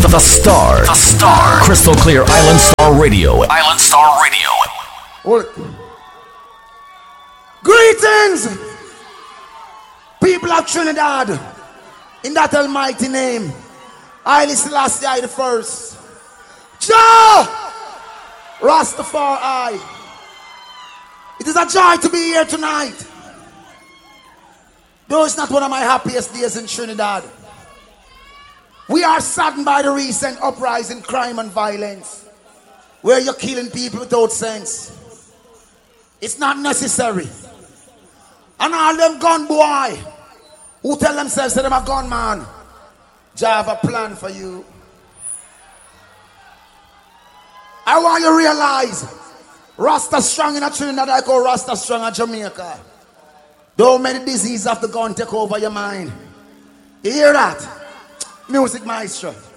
The Star. The Star. Crystal Clear Island Star Radio. Island Star Radio. Hold it. Greetings, people of Trinidad, in that almighty name. Haile Selassie the first. Jah Rastafari. It is a joy to be here tonight. Though it's not one of my happiest days in Trinidad. We are saddened by the recent uprising, crime and violence, where you're killing people without sense. It's not necessary. And all them gun boy who tell themselves that they're a gunman, Jah have a plan for you. I want you to realize Rasta strong in a Trinidad like how Rasta strong in Jamaica. Though many diseases of the gun take over your mind. You hear that? Music maestro.